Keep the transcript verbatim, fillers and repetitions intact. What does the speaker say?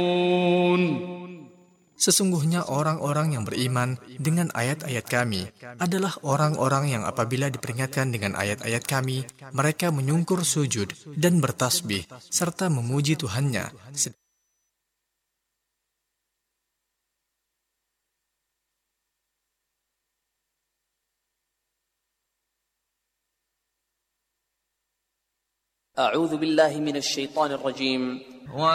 Sesungguhnya orang-orang yang beriman dengan ayat-ayat kami adalah orang-orang yang apabila diperingatkan dengan ayat-ayat kami, mereka menyungkur sujud dan bertasbih serta memuji Tuhannya. أعوذ بالله من الشيطان الرجيم